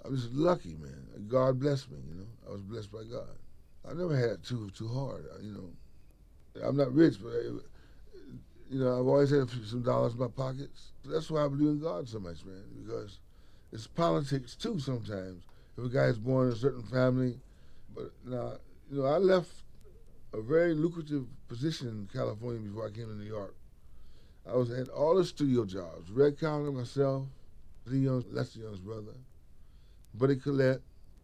I was lucky, man. God blessed me, you know. I was blessed by God. I never had it too hard, you know. I'm not rich, but you know, I've always had some dollars in my pockets. That's why I believe in God so much, man, because it's politics too sometimes. If a guy's born in a certain family, but now, you know, I left a very lucrative position in California before I came to New York. I was at all the studio jobs. Red Counter, myself, Lee Young, Lester Young's brother, Buddy Collette,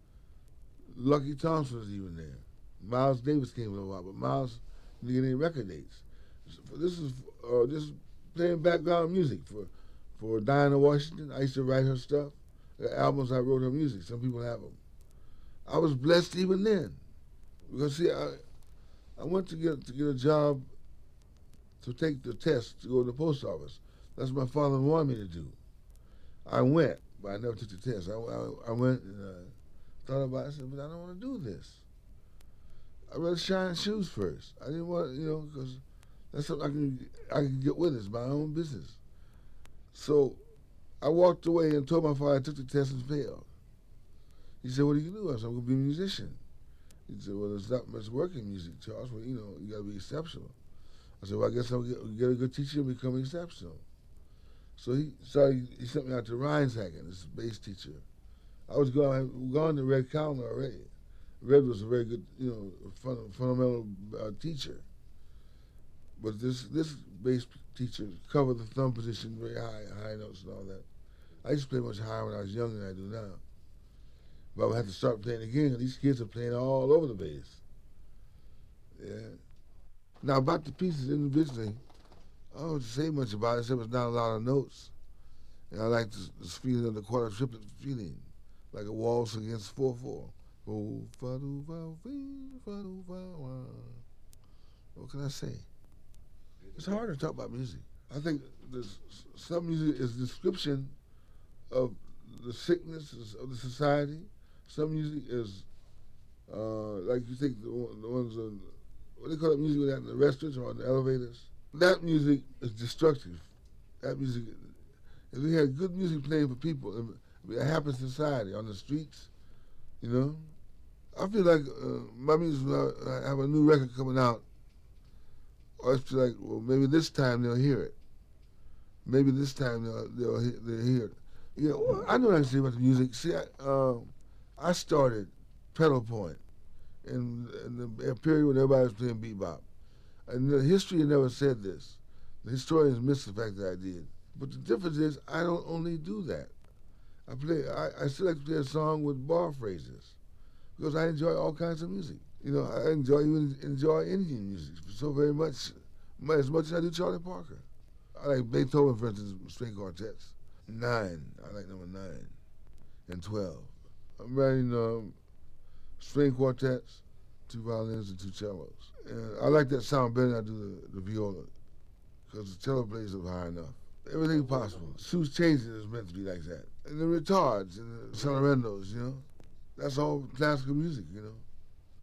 Lucky Thompson was even there. Miles Davis came in a while, but Miles didn't get any record dates. So this is just playing background music for Diana Washington. I used to write her stuff. The albums I wrote her music. Some people have them. I was blessed even then because see, I went to get a job to take the test to go to the post office. That's what my father wanted me to do. I went, but I never took the test. I went and thought about it. I said, but I don't want to do this. I rather shine shoes first. I didn't want, you know, because that's something I can get with. It's my own business. So I walked away and told my father I took the test and failed. He said, "What do you do?" I said, "I'm gonna be a musician." He said, "Well, there's not much work in music, Charles. Well, you know, you gotta be exceptional." I said, "Well, I guess I'll get a good teacher and become exceptional." So he sent me out to Rhineshagen, this bass teacher. I was gone to Red County already. Red was a very good, you know, fundamental teacher. But this bass teacher covered the thumb position very high notes and all that. I used to play much higher when I was younger than I do now. But I would have to start playing again. These kids are playing all over the bass. Yeah. Now about the pieces individually, I don't say much about it. Except it's not a lot of notes, and I like this feeling of the quarter triplet feeling, like a waltz against 4/4. Oh, what can I say? It's hard to talk about music. I think this, some music is a description of the sickness of the society. Some music is like you think the ones on what they call it music in the restaurants or on the elevators. That music is destructive. That music, if we had good music playing for people, it would be a happy society on the streets. You know, I feel like my music. I have a new record coming out. I feel like, well, maybe this time they'll hear it. Maybe this time they'll hear it. You know, well, I know what I can say about the music. See, I started pedal point in the period when everybody was playing bebop. And the history never said this. The historians missed the fact that I did. But the difference is, I don't only do that. I still like to play a song with bar phrases because I enjoy all kinds of music. You know, I even enjoy Indian music so very much, as much as I do Charlie Parker. I like Beethoven, for instance, string quartets. Nine, I like number 9 and 12. I'm writing string quartets, two violins and two cellos. And I like that sound better than I do the viola because the cello plays up high enough. Everything possible. Sue's Changing is meant to be like that. And the retards and the sonorendos, you know. That's all classical music, you know.